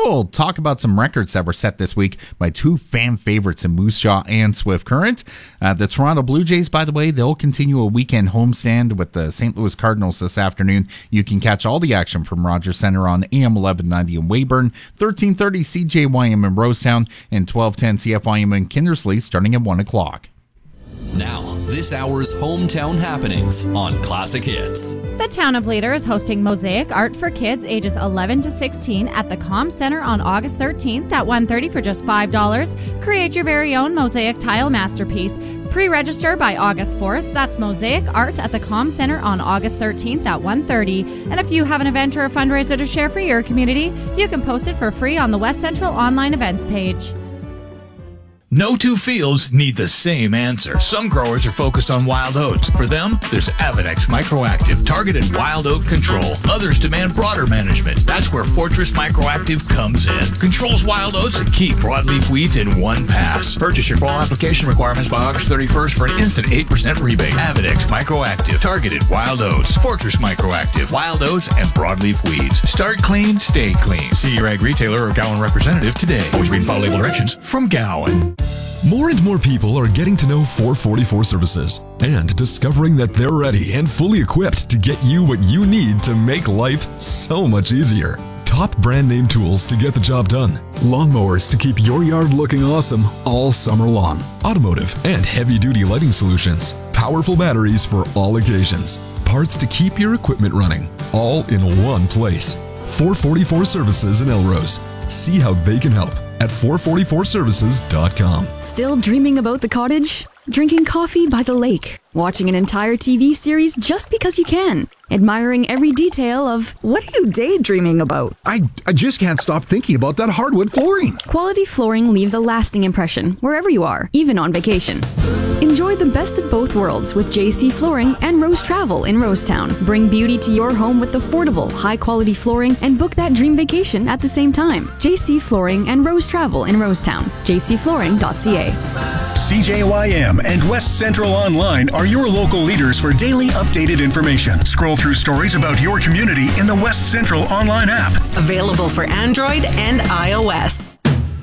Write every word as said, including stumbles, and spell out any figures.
we'll talk about some records that were set this week by two fan favorites in Moose Jaw and Swift Current. Uh, the Toronto Blue Jays, by the way, they'll continue a weekend homestand with the Saint Louis Cardinals this afternoon. You can catch all the action from Rogers Centre on A M eleven ninety in Weyburn, thirteen thirty C J Y M in Rosetown, and twelve ten C F I M in Kindersley starting at one o'clock. Now, this hour's hometown happenings on Classic Hits. The town of Leader is hosting Mosaic Art for Kids ages eleven to sixteen at the Com Center on August thirteenth at one thirty for just five dollars. Create your very own mosaic tile masterpiece. Pre-register by August fourth. That's Mosaic Art at the Com Center on August thirteenth at one thirty. And if you have an event or a fundraiser to share for your community, you can post it for free on the West Central online events page. No two fields need the same answer. Some growers are focused on wild oats. For them, there's Avenex Microactive, targeted wild oat control. Others demand broader management. That's where Fortress Microactive comes in. Controls wild oats and key broadleaf weeds in one pass. Purchase your fall application requirements by August thirty-first for an instant eight percent rebate. Avenex Microactive, targeted wild oats. Fortress Microactive, wild oats and broadleaf weeds. Start clean, stay clean. See your ag retailer or Gowan representative today. Always read and follow label directions from Gowan. More and more people are getting to know four forty-four Services and discovering that they're ready and fully equipped to get you what you need to make life so much easier. Top brand name tools to get the job done. Lawnmowers to keep your yard looking awesome all summer long. Automotive and heavy duty lighting solutions. Powerful batteries for all occasions. Parts to keep your equipment running. All in one place. four forty-four Services in Elrose. See how they can help at four forty-four services dot com. Still dreaming about the cottage? Drinking coffee by the lake? Watching an entire T V series just because you can? Admiring every detail of... What are you daydreaming about? I, I just can't stop thinking about that hardwood flooring. Quality flooring leaves a lasting impression wherever you are, even on vacation. Enjoy the best of both worlds with J C Flooring and Rose Travel in Rosetown. Bring beauty to your home with affordable, high-quality flooring and book that dream vacation at the same time. J C Flooring and Rose Travel in Rosetown. j c flooring dot c a. C J Y M and West Central Online are your local leaders for daily updated information. Scroll through stories about your community in the West Central Online app. Available for Android and iOS.